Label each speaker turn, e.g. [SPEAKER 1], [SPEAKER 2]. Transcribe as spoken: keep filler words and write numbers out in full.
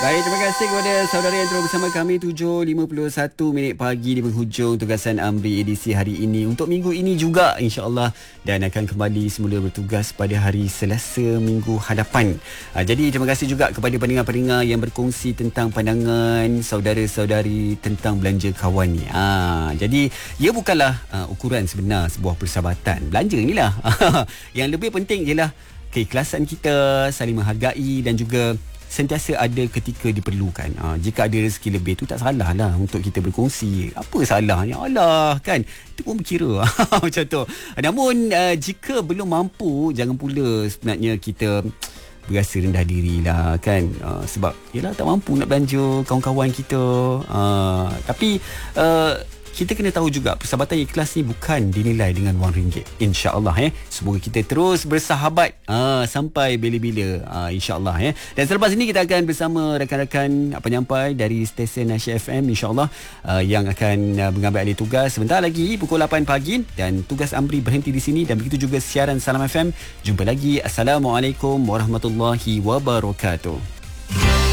[SPEAKER 1] Baik, terima kasih kepada saudara yang terus bersama kami. Tujuh lima puluh satu minit pagi di penghujung tugasan Amri edisi hari ini untuk minggu ini juga, insya-Allah, dan akan kembali semula bertugas pada hari Selasa minggu hadapan. Ha, jadi terima kasih juga kepada pendengar-pendengar yang berkongsi tentang pandangan saudara-saudari tentang belanja kawan ni. Ha, jadi ia bukanlah uh, ukuran sebenar sebuah persahabatan. Belanja inilah yang lebih penting ialah keikhlasan kita, saling menghargai dan juga sentiasa ada ketika diperlukan. Ha, jika ada rezeki lebih tu tak salah lah untuk kita berkongsi. Apa salahnya? Allah kan. Itu pun berkira. Macam tu. Namun uh, jika belum mampu, jangan pula sebenarnya kita berasa rendah diri lah kan. Uh, sebab yelah tak mampu nak belanja kawan-kawan kita. Uh, tapi uh, kita kena tahu juga persahabatan ikhlas ni bukan dinilai dengan wang ringgit. InsyaAllah eh. Semoga kita terus bersahabat aa, sampai bila-bila, aa, insyaAllah eh. Dan selepas ini kita akan bersama rakan-rakan penyampai dari stesen Nasya F M, insyaAllah, aa, yang akan aa, mengambil alih tugas sebentar lagi pukul lapan pagi. Dan tugas Amri berhenti di sini. Dan begitu juga siaran Salam F M. Jumpa lagi. Assalamualaikum warahmatullahi wabarakatuh.